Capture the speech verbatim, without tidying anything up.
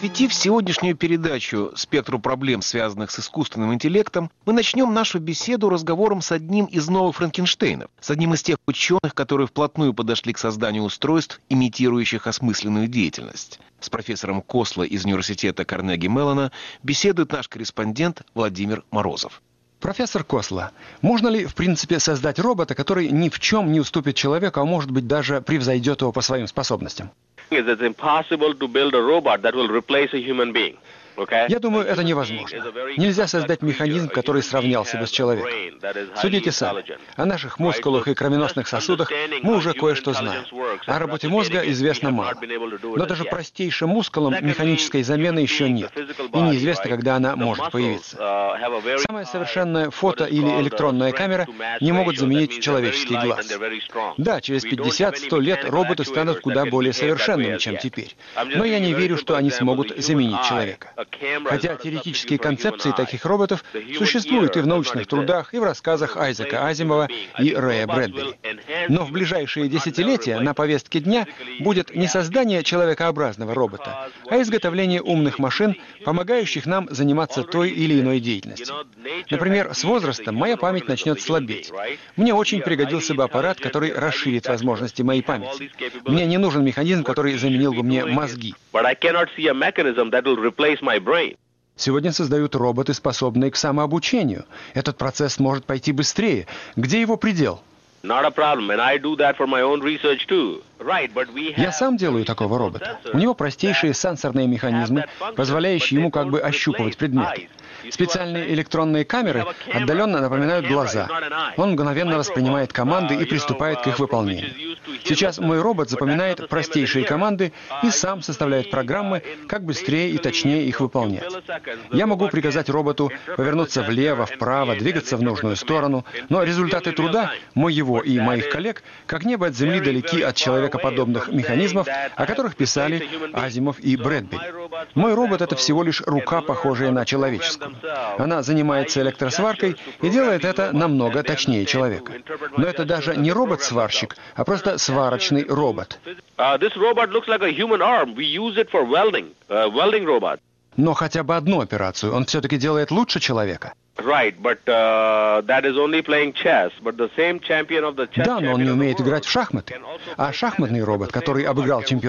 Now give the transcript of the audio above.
Посвятив сегодняшнюю передачу спектру проблем, связанных с искусственным интеллектом, мы начнем нашу беседу разговором с одним из новых Франкенштейнов, с одним из тех ученых, которые вплотную подошли к созданию устройств, имитирующих осмысленную деятельность. С профессором Косло из университета Карнеги Меллона беседует наш корреспондент Владимир Морозов. Профессор Косло, можно ли, в принципе, создать робота, который ни в чем не уступит человеку, а может быть даже превзойдет его по своим способностям? Я думаю, это невозможно. Нельзя создать механизм, который сравнял себя с человеком. Судите сами. О наших мускулах и кровеносных сосудах мы уже кое-что знаем. О работе мозга известно мало. Но даже простейшим мускулам механической замены еще нет. И неизвестно, когда она может появиться. Самая совершенная фото- или электронная камера не могут заменить человеческий глаз. Да, через пятьдесят-сто лет роботы станут куда более совершенными, чем теперь. Но я не верю, что они смогут заменить человека. Хотя теоретические концепции таких роботов существуют и в научных трудах, и в рассказах Айзека Азимова и Рэя Брэдбери. Но в ближайшие десятилетия на повестке дня будет не создание человекообразного робота, а изготовление умных машин, помогающих нам заниматься той или иной деятельностью. Например, с возрастом моя память начнет слабеть. Мне очень пригодился бы аппарат, который расширит возможности моей памяти. Мне не нужен механизм, который заменил бы мне мозги. Сегодня создают роботы, способные к самообучению. Этот процесс может пойти быстрее. Где его предел? Я сам делаю такого робота. У него простейшие сенсорные механизмы, позволяющие ему как бы ощупывать предметы. Специальные электронные камеры отдаленно напоминают глаза. Он мгновенно воспринимает команды и приступает к их выполнению. Сейчас мой робот запоминает простейшие команды и сам составляет программы, как быстрее и точнее их выполнять. Я могу приказать роботу повернуться влево, вправо, двигаться в нужную сторону, но результаты труда моего и моих коллег как небо от земли далеки от человекоподобных механизмов, о которых писали Азимов и Брэдбери. Мой робот — это всего лишь рука, похожая на человеческую. Она занимается электросваркой и делает это намного точнее человека. Но это даже не робот-сварщик, а просто сварочный робот. Но хотя бы одну операцию он все-таки делает лучше человека. Да, но он не умеет играть в шахматы. А шахматный робот, который обыграл чемпиона